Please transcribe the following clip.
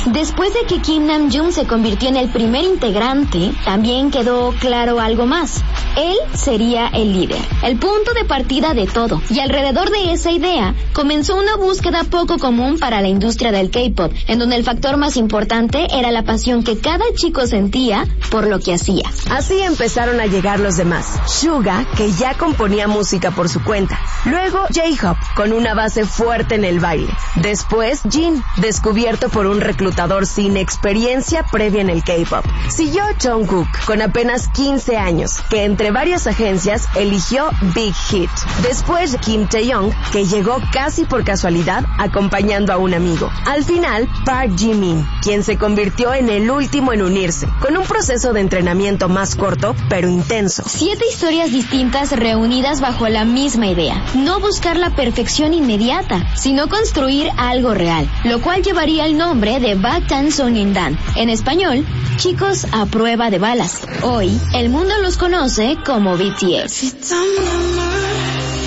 Después de que Kim Namjoon se convirtió en el primer integrante, también quedó claro algo más. Él sería el líder, el punto de partida de todo. Y alrededor de esa idea, comenzó una búsqueda poco común para la industria del K-pop, en donde el factor más importante era la pasión que cada chico sentía por lo que hacía. Así empezaron a llegar los demás. Suga, que ya componía música por su cuenta. Luego J-Hope, con una base fuerte en el baile. Después Jin, descubierto por un reclutador sin experiencia previa en el K-pop. Siguió Jungkook, con apenas 15 años, que entre varias agencias eligió Big Hit. Después Kim Taeyong, que llegó casi por casualidad acompañando a un amigo. Al final, Park Jimin, quien se convirtió en el último en unirse, con un proceso de entrenamiento más corto, pero intenso. 7 historias distintas reunidas bajo la misma idea. No buscar la perfección inmediata, sino construir algo real, lo cual llevaría el nombre de Bangtan Sonyeondan. En español, chicos a prueba de balas. Hoy, el mundo los conoce como BTS.